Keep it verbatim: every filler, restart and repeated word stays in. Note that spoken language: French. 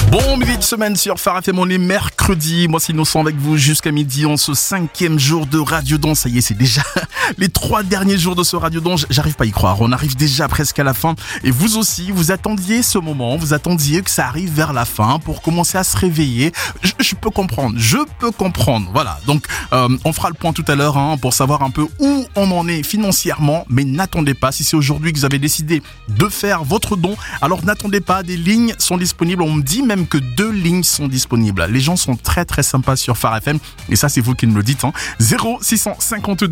Bon milieu de semaine sur Phare F M, on est mercredi. Moi c'est Innocent avec vous jusqu'à midi en ce cinquième jour de Radio Don. Ça y est, c'est déjà les trois derniers jours de ce Radio Don. J'arrive pas à y croire, on arrive déjà presque à la fin. Et vous aussi, vous attendiez ce moment, vous attendiez que ça arrive vers la fin pour commencer à se réveiller. Je, je peux comprendre, je peux comprendre. Voilà, donc euh, on fera le point tout à l'heure hein, pour savoir un peu où on en est financièrement. Mais n'attendez pas, si c'est aujourd'hui que vous avez décidé de faire votre don, alors n'attendez pas, des lignes sont disponibles. On me dit même que deux lignes sont disponibles. Les gens sont très très sympas sur Phare F M et ça c'est vous qui me le dites hein. zéro six cent cinquante-deux